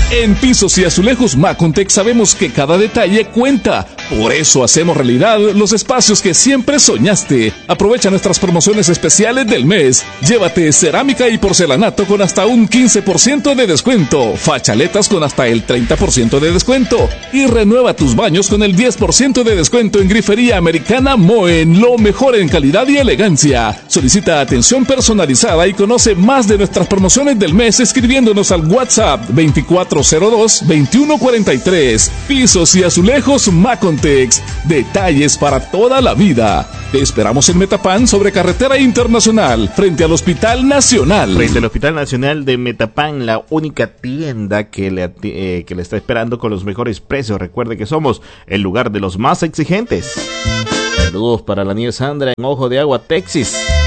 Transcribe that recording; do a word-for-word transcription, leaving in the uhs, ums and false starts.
En Pisos y Azulejos Macontec sabemos que cada detalle cuenta. Por eso hacemos realidad los espacios que siempre soñaste. Aprovecha nuestras promociones especiales del mes. Llévate cerámica y porcelanato con hasta un quince por ciento de descuento. Fachaletas con hasta el treinta por ciento de descuento. Y renueva tus baños con el diez por ciento de descuento en Grifería Americana Moen. Lo mejor en calidad y elegancia. Solicita atención personalizada y conoce más de nuestras promociones del mes escribiéndonos al WhatsApp veinticuatro cero dos, veintiuno cuarenta y tres. Pisos y Azulejos Macontex. Detalles para toda la vida. Te esperamos en Metapan sobre Carretera Internacional, frente al Hospital Nacional. Frente al Hospital Nacional de Metapan, la única tienda que le, eh, que le está esperando con los mejores precios. Recuerde que somos el lugar de los más exigentes. Saludos para la niña Sandra en Ojo de Agua, Texas.